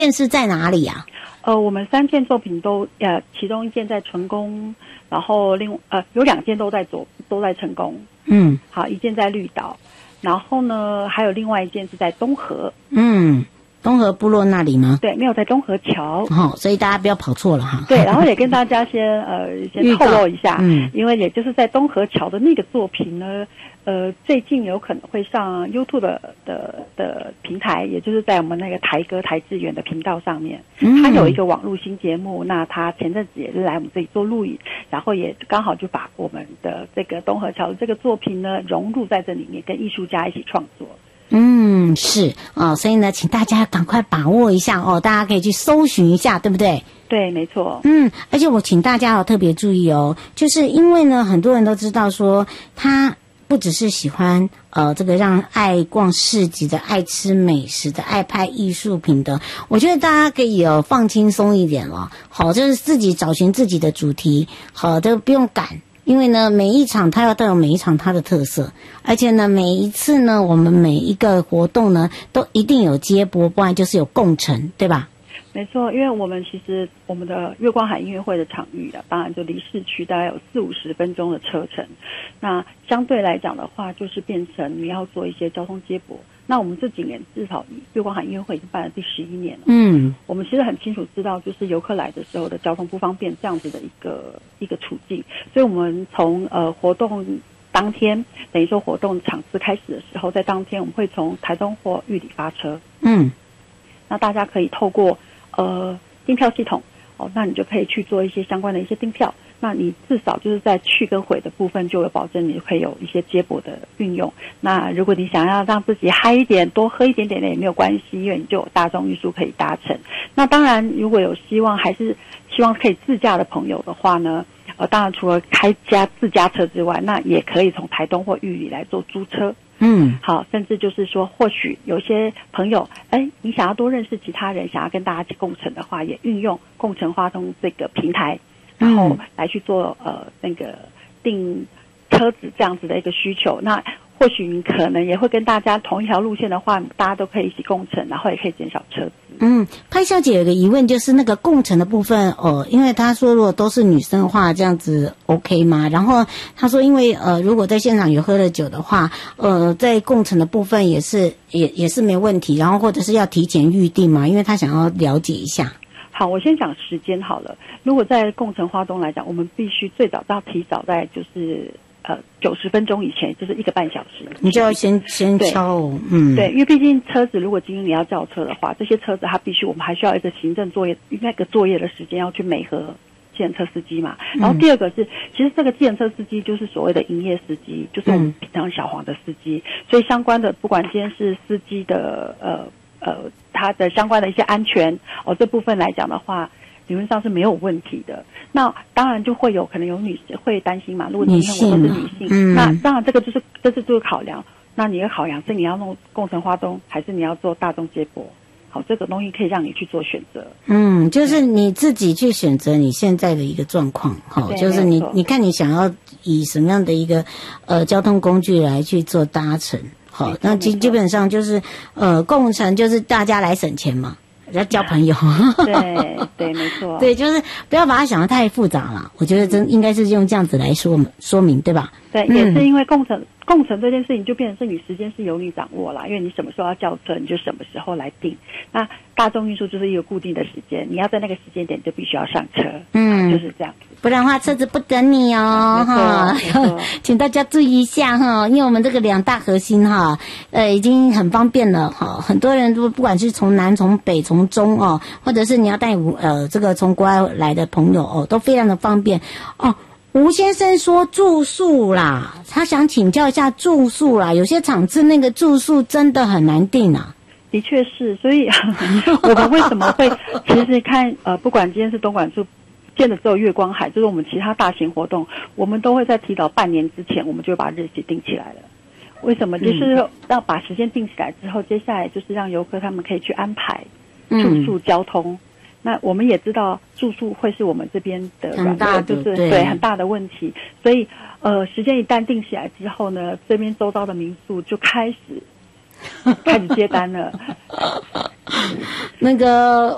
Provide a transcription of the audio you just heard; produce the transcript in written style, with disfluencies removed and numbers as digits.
件是在哪里啊？ 我们3件作品都其中1件在成功，然后有2件都在成功。好，1件在绿岛，然后呢还有另外1件是在东河。 东河部落那里吗？ 对，没有在东河桥。 所以大家不要跑错了哈。 对，然后也跟大家先透露一下，因为也就是在东河桥的那个作品呢，最近有可能会上 YouTube 的平台，也就是在我们那个台志远的频道上面，他有一个网络新节目。那他前阵子也是来我们这里做录影，然后也刚好就把我们的这个东河桥的这个作品呢融入在这里面，跟艺术家一起创作。 是所以呢，请大家赶快把握一下大家可以去搜寻一下，对不对？ 对，没错。 而且我请大家特别注意就是因为呢，很多人都知道说他不只是喜欢这个让爱逛市集的、爱吃美食的、爱拍艺术品的，我觉得大家可以放轻松一点了。好，就是自己找寻自己的主题，好的不用赶。因为呢，每一场它都有每一场它的特色，而且呢，每一次呢，我们每一个活动呢，都一定有接驳，不然就是有共乘，对吧？ 没错，因为我们其实我们的月光海音乐会的场域当然就离市区大概有40-50分钟的车程，那相对来讲的话，就是变成你要做一些交通接驳。那我们这几年至少月光海音乐会已经办了第11年了。我们其实很清楚知道，就是游客来的时候的交通不方便这样子的一个处境，所以我们从活动当天，等于说活动场次开始的时候，在当天我们会从台东或玉里发车。那大家可以透过订票系统那你就可以去做一些相关的一些订票。那你至少就是在去跟回的部分就有保证，你可以有一些接驳的运用。那如果你想要让自己嗨一点，多喝一点点的也没有关系，因为你就有大众运输可以搭乘。那当然，如果有还是希望可以自驾的朋友的话呢，当然除了自驾车之外，那也可以从台东或玉里来做租车。好，甚至就是说，或许有些朋友，你想要多认识其他人，想要跟大家一起共乘的话，也运用共乘花通这个平台，然后来去做那个订车子这样子的一个需求。那或许你可能也会跟大家同一条路线的话，大家都可以一起共乘，然后也可以减少车子。 潘小姐有个疑问，就是那个共乘的部分因为她说如果都是女生的话，这样子 OK 吗？然后她说因为如果在现场有喝了酒的话，在共乘的部分也是没问题，然后或者是要提前预定嘛，因为她想要了解一下。 好，我先讲时间好了。如果在共乘花东来讲，我们必须最早要提早在就是90分钟以前，就是1个半小时， 你就要先敲对，因为毕竟车子如果今天你要叫车的话，这些车子它必须我们还需要一个行政作业，那个作业的时间要去媒合计程车司机嘛。然后第二个是，其实这个计程车司机就是所谓的营业司机，就是我们平常小黄的司机，所以相关的不管今天是司机的他的相关的一些安全这部分来讲的话，理论上是没有问题的。那当然就会有可能有女士会担心嘛，如果今天我都是女性，那当然这是做考量。那你的考量是你要弄共乘花东，还是你要做大众接驳？好，这个东西可以让你去做选择。 就是你自己去选择你现在的一个状况。好，就是你看你想要以什么样的一个交通工具来去做搭乘。好，那基本上就是共乘就是大家来省钱嘛。要交朋友。 对，没错。 对，就是不要把它想得太复杂了。我觉得应该是用这样子来说明，对吧？ 对，也是因为共乘这件事情就变成是你时间是由你掌握啦，因为你什么时候要叫车，你就什么时候来订。那大众运输就是一个固定的时间，你要在那个时间点就必须要上车。就是这样子， 不然的话车子不等你哈。请大家注意一下哈，因为我们这个2大核心哈，已经很方便了哈。很多人都不管是从南、从北、从中或者是你要带这个从国外来的朋友都非常的方便吴先生说住宿啦，他想请教一下住宿啦，有些场次那个住宿真的很难订啊。 的确是，所以我们为什么会其实看不管今天是东莞住见的只有月光海，就是我们其他大型活动，我们都会在提早半年之前，我们就会把日期定起来了。为什么？就是要把时间定起来之后，接下来就是让游客他们可以去安排住宿、交通。那我们也知道住宿会是我们这边的很大的就是对很大的问题，所以时间一旦定起来之后呢，这边周遭的民宿就开始接单了。 那个